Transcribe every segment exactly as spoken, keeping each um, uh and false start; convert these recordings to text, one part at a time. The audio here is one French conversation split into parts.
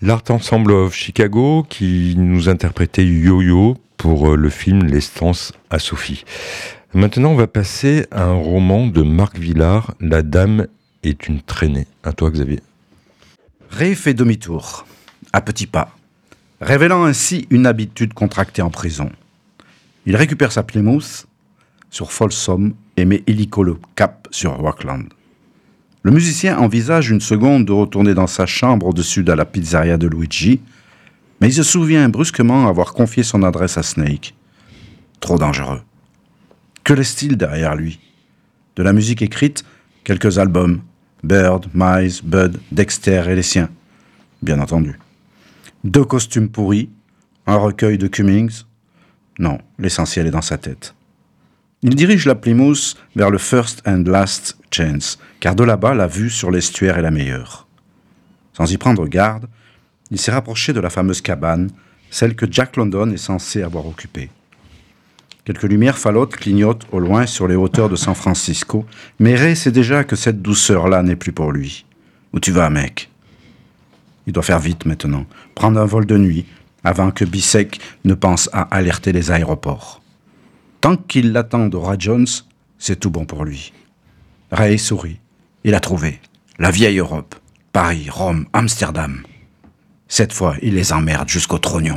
l'Art Ensemble of Chicago qui nous interprétait Yo-Yo pour le film L'Estance à Sophie. Maintenant, on va passer à un roman de Marc Villard, La Dame est une traînée. À toi, Xavier. Ray fait demi-tour, à petits pas, révélant ainsi une habitude contractée en prison. Il récupère sa Plymouth sur Folsom et met illico le cap sur Rockland. Le musicien envisage une seconde de retourner dans sa chambre au-dessus de la pizzeria de Luigi, mais il se souvient brusquement avoir confié son adresse à Snake. Trop dangereux. Que laisse-t-il derrière lui ? De la musique écrite, quelques albums, Bird, Mize, Bud, Dexter et les siens, bien entendu. Deux costumes pourris, un recueil de Cummings. Non, l'essentiel est dans sa tête. Il dirige la Plymouth vers le First and Last Chance, car de là-bas, la vue sur l'estuaire est la meilleure. Sans y prendre garde, il s'est rapproché de la fameuse cabane, celle que Jack London est censé avoir occupée. Quelques lumières falotes clignotent au loin sur les hauteurs de San Francisco, mais Ray sait déjà que cette douceur-là n'est plus pour lui. Où tu vas, mec ? Il doit faire vite maintenant, prendre un vol de nuit, avant que Bissek ne pense à alerter les aéroports. Tant qu'il l'attend Dora Jones, c'est tout bon pour lui. Ray sourit. Il a trouvé. La vieille Europe. Paris, Rome, Amsterdam. Cette fois, il les emmerde jusqu'au trognon.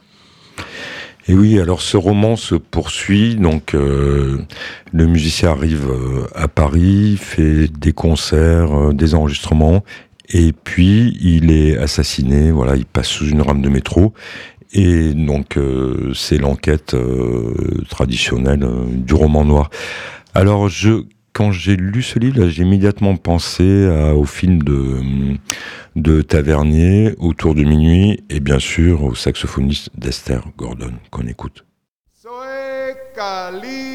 Et oui, alors ce roman se poursuit. Donc, euh, le musicien arrive euh, à Paris, fait des concerts, euh, des enregistrements, et puis il est assassiné. Voilà, il passe sous une rame de métro. Et donc, euh, c'est l'enquête euh, traditionnelle euh, du roman noir. Alors, je, quand j'ai lu ce livre, là, j'ai immédiatement pensé à, au film de, de Tavernier, Autour de minuit, et bien sûr au saxophoniste d'Esther Gordon, qu'on écoute. Soy Cali.